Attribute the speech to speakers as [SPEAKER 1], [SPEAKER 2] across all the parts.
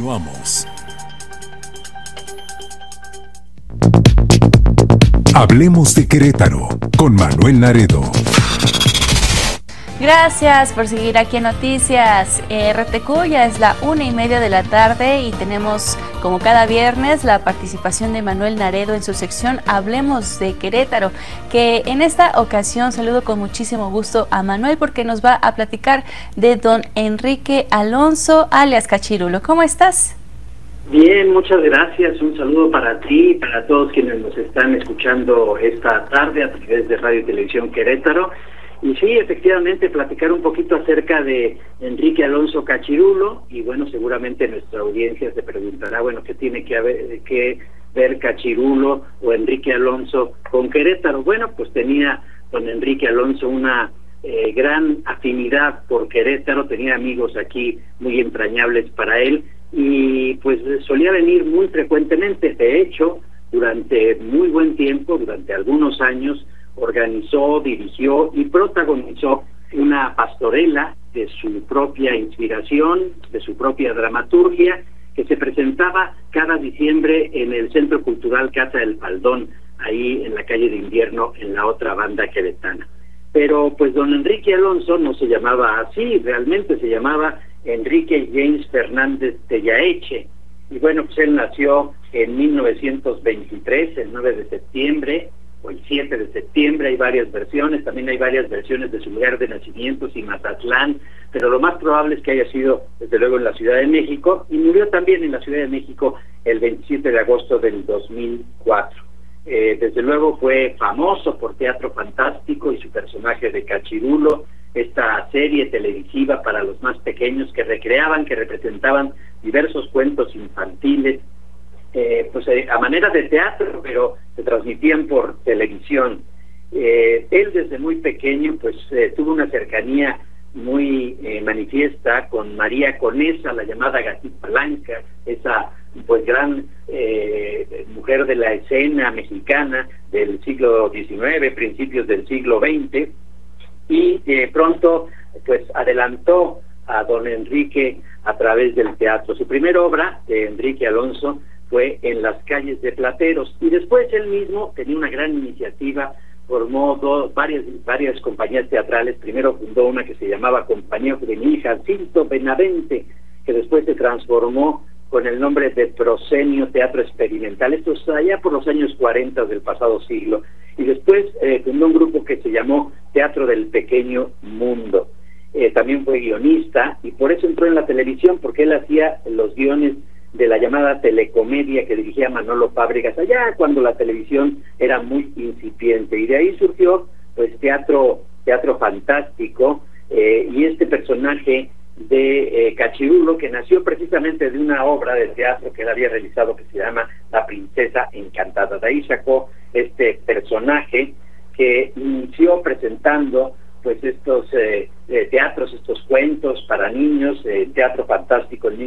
[SPEAKER 1] Continuamos. Hablemos de Querétaro con Manuel Naredo.
[SPEAKER 2] Gracias por seguir aquí en Noticias RTQ. Ya es la 1:30 de la tarde y tenemos, como cada viernes, la participación de Manuel Naredo en su sección Hablemos de Querétaro, que en esta ocasión saludo con muchísimo gusto a Manuel porque nos va a platicar de don Enrique Alonso, alias Cachirulo. ¿Cómo estás?
[SPEAKER 3] Bien, muchas gracias. Un saludo para ti y para todos quienes nos están escuchando esta tarde a través de Radio y Televisión Querétaro. Y sí, efectivamente, platicar un poquito acerca de Enrique Alonso Cachirulo, y bueno, seguramente nuestra audiencia se preguntará, bueno, ¿qué tiene que ver Cachirulo o Enrique Alonso con Querétaro? Bueno, pues tenía don Enrique Alonso una gran afinidad por Querétaro, tenía amigos aquí muy entrañables para él, y pues solía venir muy frecuentemente. De hecho, durante muy buen tiempo, durante algunos años, organizó, dirigió y protagonizó una pastorela de su propia inspiración, de su propia dramaturgia, que se presentaba cada diciembre en el Centro Cultural Casa del Faldón, ahí en la calle de Invierno, en la otra banda queretana. Pero pues don Enrique Alonso no se llamaba así, realmente se llamaba Enrique James Fernández Tellaeche. Y bueno, pues él nació en 1923, el 9 de septiembre, o el 7 de septiembre, hay varias versiones, también hay varias versiones de su lugar de nacimiento, Mazatlán, pero lo más probable es que haya sido, desde luego, en la Ciudad de México, y murió también en la Ciudad de México el 27 de agosto del 2004. Desde luego fue famoso por Teatro Fantástico y su personaje de Cachirulo, esta serie televisiva para los más pequeños que representaban diversos cuentos infantiles, a manera de teatro, pero se transmitían por televisión. Él desde muy pequeño pues tuvo una cercanía muy manifiesta con María Conesa, la llamada Gatita Blanca, esa pues gran mujer de la escena mexicana del siglo XIX, principios del siglo XX, y pronto pues adelantó a don Enrique a través del teatro. Su primera obra, de Enrique Alonso, fue En las calles de Plateros, y después él mismo tenía una gran iniciativa, formó varias compañías teatrales. Primero fundó una que se llamaba Compañía Juvenil Jacinto Benavente, que después se transformó con el nombre de Proscenio Teatro Experimental, esto es allá por los años 40 del pasado siglo, y después fundó un grupo que se llamó Teatro del Pequeño Mundo. También fue guionista, y por eso entró en la televisión, porque él hacía los guiones de la llamada telecomedia que dirigía Manolo Fábregas, allá cuando la televisión era muy incipiente, y de ahí surgió pues teatro fantástico, y este personaje de Cachirulo, que nació precisamente de una obra de teatro que él había realizado que se llama La Princesa Encantada. De ahí sacó este personaje que inició presentando pues estos teatros, estos cuentos para niños, Teatro Fantástico en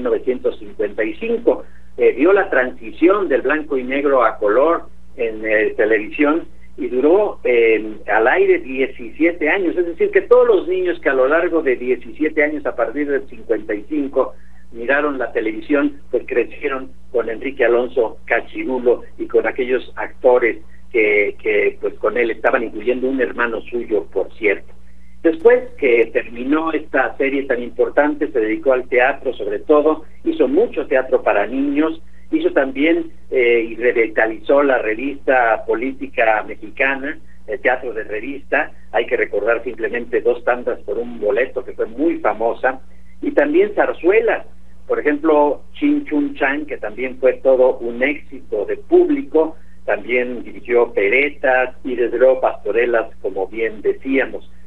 [SPEAKER 3] 1955. Vio la transición del blanco y negro a color en televisión, y duró al aire 17 años, es decir, que todos los niños que a lo largo de 17 años, a partir del 55, miraron la televisión, pues crecieron con Enrique Alonso Cachirulo y con aquellos actores que pues con él estaban, incluyendo un hermano suyo, por cierto. Después que terminó esta serie tan importante, se dedicó al teatro, sobre todo, hizo mucho teatro para niños, hizo también y revitalizó la revista política mexicana, el teatro de revista. Hay que recordar simplemente Dos tandas por un boleto, que fue muy famosa, y también zarzuelas, por ejemplo, Chin Chun Chan, que también fue todo un éxito de público. También dirigió peretas y desde luego pastorelas, como bien decíamos.